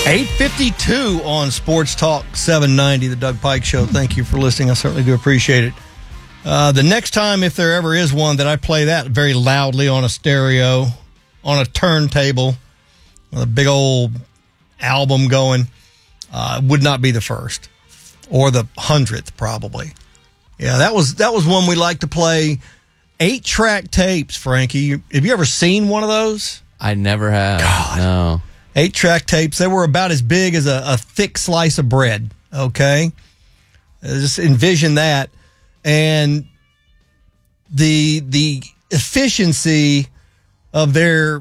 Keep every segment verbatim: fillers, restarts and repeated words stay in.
eight fifty-two on Sports Talk seven ninety, the Doug Pike Show. Thank you for listening. I certainly do appreciate it. Uh, the next time, if there ever is one, that I play that very loudly on a stereo, on a turntable, with a big old album going, uh, would not be the first. Or the hundredth, probably. Yeah, that was that was one we like to play. Eight-track tapes, Frankie. Have you ever seen one of those? I never have. God. No. Eight-track tapes. They were about as big as a, a thick slice of bread, okay? Uh, just envision that. And the the efficiency of their...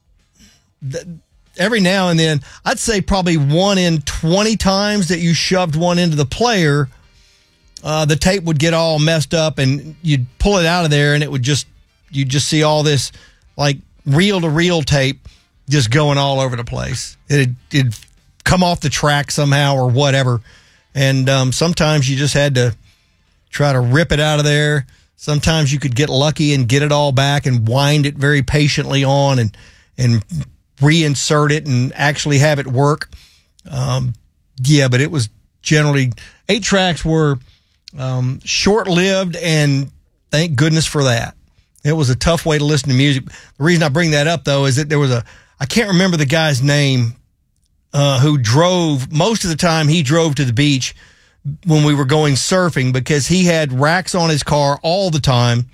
The, every now and then, I'd say probably one in twenty times that you shoved one into the player, uh, the tape would get all messed up and you'd pull it out of there and it would just, you'd just see all this like reel-to-reel tape just going all over the place. It'd, it'd come off the track somehow or whatever. And um, sometimes you just had to try to rip it out of there. Sometimes you could get lucky and get it all back and wind it very patiently on and, and reinsert it and actually have it work. Um, yeah, but it was generally, eight tracks were um, short-lived, and thank goodness for that. It was a tough way to listen to music. The reason I bring that up, though, is that there was a, I can't remember the guy's name, uh, who drove, most of the time he drove to the beach when we were going surfing because he had racks on his car all the time,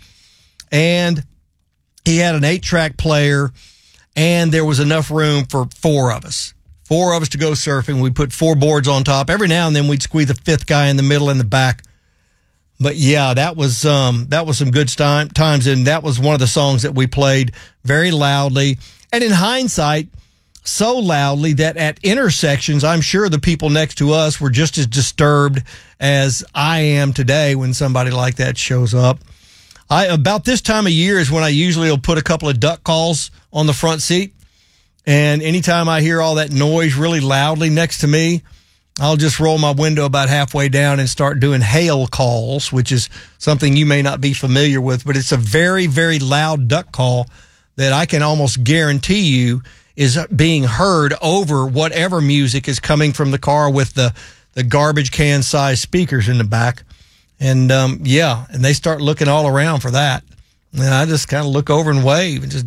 and he had an eight-track player, and there was enough room for four of us. Four of us to go surfing. We put four boards on top. Every now and then we'd squeeze a fifth guy in the middle and the back. But yeah, that was um, that was some good time, times, and that was one of the songs that we played very loudly. And in hindsight, so loudly that at intersections, I'm sure the people next to us were just as disturbed as I am today when somebody like that shows up. I about this time of year is when I usually will put a couple of duck calls on the front seat. And anytime I hear all that noise really loudly next to me, I'll just roll my window about halfway down and start doing hail calls, which is something you may not be familiar with, but it's a very, very loud duck call that I can almost guarantee you is being heard over whatever music is coming from the car with the, the garbage can size speakers in the back. And, um, yeah, and they start looking all around for that. And I just kind of look over and wave and just...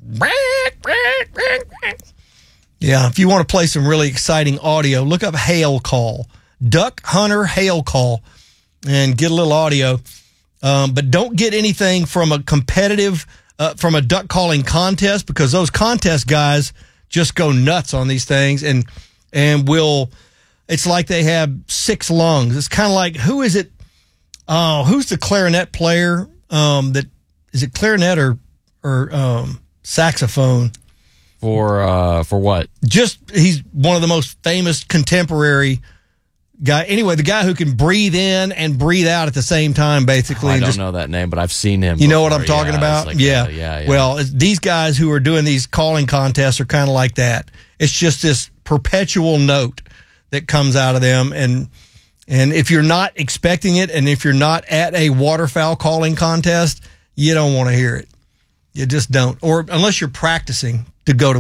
Yeah, if you want to play some really exciting audio, look up Hail Call. Duck Hunter Hail Call and get a little audio. Um, but don't get anything from a competitive, uh, from a duck calling contest, because those contest guys just go nuts on these things and, and will, it's like they have six lungs. It's kind of like, who is it? Oh, who's the clarinet player? Um, that, is it clarinet or, or, um, saxophone? For uh, for what? Just, he's one of the most famous contemporary guy. Anyway, the guy who can breathe in and breathe out at the same time, basically. I and don't just, know that name, but I've seen him. You before. know what I'm talking yeah, about? Like yeah. A, yeah, yeah. Well, these guys who are doing these calling contests are kind of like that. It's just this perpetual note that comes out of them. And, and if you're not expecting it, and if you're not at a waterfowl calling contest, you don't want to hear it. You just don't. Or unless you're practicing to go to